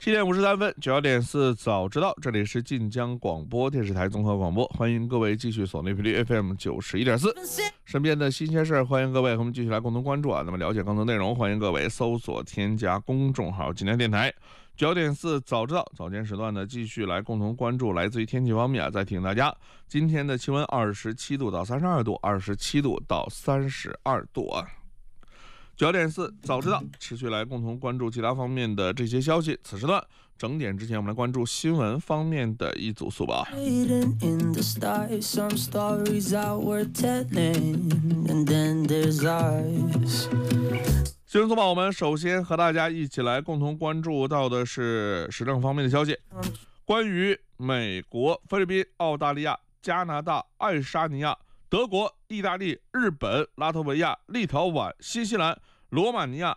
7点53分，9点4早知道，这里是晋江广播电视台综合广播，欢迎各位继续锁定频率 FM 91.4，身边的新鲜事儿，欢迎各位和我们继续来共同关注啊。那么了解更多内容，欢迎各位搜索添加公众号晋江电台。9点4早知道，早间时段呢，继续来共同关注来自于天气方面啊，再提醒大家，今天的气温27度到32度，27度到32度啊。9点4早知道，持续来共同关注其他方面的这些消息。此时段整点之前，我们来关注新闻方面的一组速报。新闻速报，我们首先和大家一起来共同关注到的是时政方面的消息。关于美国、菲律宾、澳大利亚、加拿大、爱沙尼亚、德国、意大利、日本、拉脱维亚、立陶宛、新西兰、罗马尼亚、